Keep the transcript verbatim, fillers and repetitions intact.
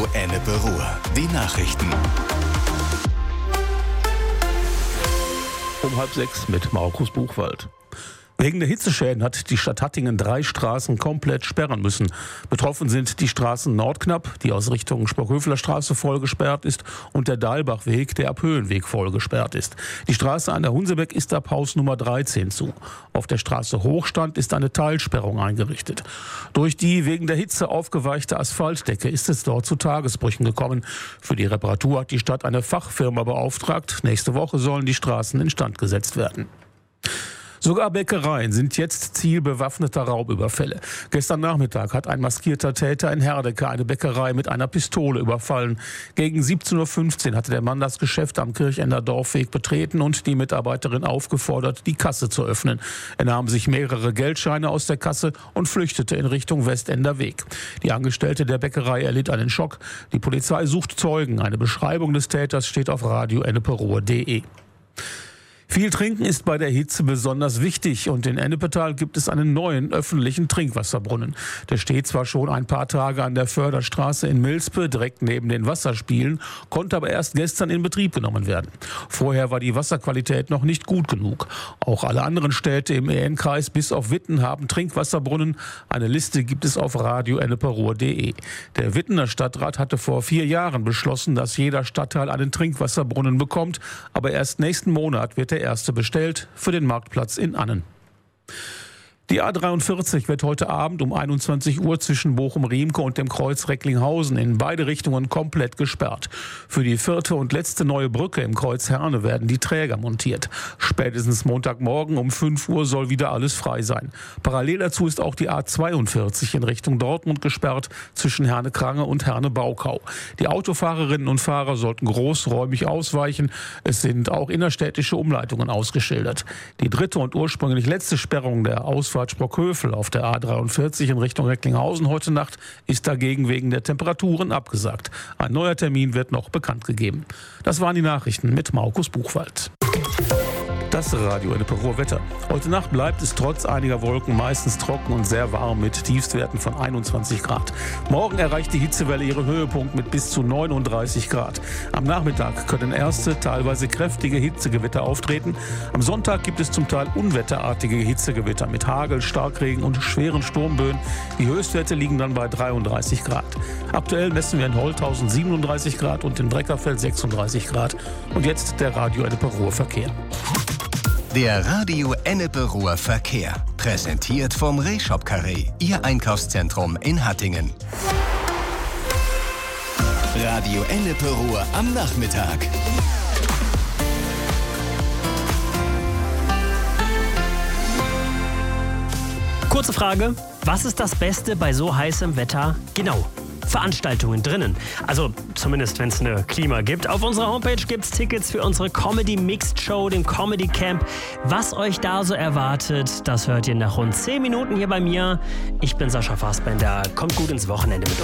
Radio Ennepe-Ruhr. Die Nachrichten. Um halb sechs mit Markus Buchwald. Wegen der Hitzeschäden hat die Stadt Hattingen drei Straßen komplett sperren müssen. Betroffen sind die Straßen Nordknapp, die aus Richtung Sprockhöfler-Straße voll gesperrt ist, und der Dalbachweg, der ab Höhenweg voll gesperrt ist. Die Straße an der Hunsebeck ist ab Haus Nummer dreizehn zu. Auf der Straße Hochstand ist eine Teilsperrung eingerichtet. Durch die wegen der Hitze aufgeweichte Asphaltdecke ist es dort zu Tagesbrüchen gekommen. Für die Reparatur hat die Stadt eine Fachfirma beauftragt. Nächste Woche sollen die Straßen instand gesetzt werden. Sogar Bäckereien sind jetzt Ziel bewaffneter Raubüberfälle. Gestern Nachmittag hat ein maskierter Täter in Herdecke eine Bäckerei mit einer Pistole überfallen. Gegen siebzehn Uhr fünfzehn hatte der Mann das Geschäft am Kirchender Dorfweg betreten und die Mitarbeiterin aufgefordert, die Kasse zu öffnen. Er nahm sich mehrere Geldscheine aus der Kasse und flüchtete in Richtung Westender Weg. Die Angestellte der Bäckerei erlitt einen Schock. Die Polizei sucht Zeugen. Eine Beschreibung des Täters steht auf radio enneperuhr punkt de. Viel Trinken ist bei der Hitze besonders wichtig und in Ennepetal gibt es einen neuen öffentlichen Trinkwasserbrunnen. Der steht zwar schon ein paar Tage an der Förderstraße in Milspe, direkt neben den Wasserspielen, konnte aber erst gestern in Betrieb genommen werden. Vorher war die Wasserqualität noch nicht gut genug. Auch alle anderen Städte im E N-Kreis bis auf Witten haben Trinkwasserbrunnen. Eine Liste gibt es auf radio enneperuhr punkt de. Der Wittener Stadtrat hatte vor vier Jahren beschlossen, dass jeder Stadtteil einen Trinkwasserbrunnen bekommt, aber erst nächsten Monat wird der erste bestellt für den Marktplatz in Annen. Die A dreiundvierzig wird heute Abend um einundzwanzig Uhr zwischen Bochum-Riemke und dem Kreuz Recklinghausen in beide Richtungen komplett gesperrt. Für die vierte und letzte neue Brücke im Kreuz Herne werden die Träger montiert. Spätestens Montagmorgen um fünf Uhr soll wieder alles frei sein. Parallel dazu ist auch die A zweiundvierzig in Richtung Dortmund gesperrt zwischen Herne-Krange und Herne-Baukau. Die Autofahrerinnen und Fahrer sollten großräumig ausweichen. Es sind auch innerstädtische Umleitungen ausgeschildert. Die dritte und ursprünglich letzte Sperrung der Ausfahrt Sprockhövel auf der A dreiundvierzig in Richtung Recklinghausen heute Nacht ist dagegen wegen der Temperaturen abgesagt. Ein neuer Termin wird noch bekannt gegeben. Das waren die Nachrichten mit Markus Buchwald. Das Radio Ennepe-Ruhr Wetter. Heute Nacht bleibt es trotz einiger Wolken meistens trocken und sehr warm mit Tiefstwerten von einundzwanzig Grad. Morgen erreicht die Hitzewelle ihren Höhepunkt mit bis zu neununddreißig Grad. Am Nachmittag können erste, teilweise kräftige Hitzegewitter auftreten. Am Sonntag gibt es zum Teil unwetterartige Hitzegewitter mit Hagel, Starkregen und schweren Sturmböen. Die Höchstwerte liegen dann bei dreiunddreißig Grad. Aktuell messen wir in Holthausen siebenunddreißig Grad und in Breckerfeld sechsunddreißig Grad. Und jetzt der Radio Ennepe-Ruhr Verkehr. Der Radio Ennepe-Ruhr Verkehr. Präsentiert vom Rehshop Carré, Ihr Einkaufszentrum in Hattingen. Radio Ennepe-Ruhr am Nachmittag. Kurze Frage, was ist das Beste bei so heißem Wetter? Genau. Veranstaltungen drinnen. Also zumindest, wenn es eine Klima gibt. Auf unserer Homepage gibt es Tickets für unsere Comedy Mixed Show, dem Comedy Camp. Was euch da so erwartet, das hört ihr nach rund zehn Minuten hier bei mir. Ich bin Sascha Fassbender. Kommt gut ins Wochenende mit uns.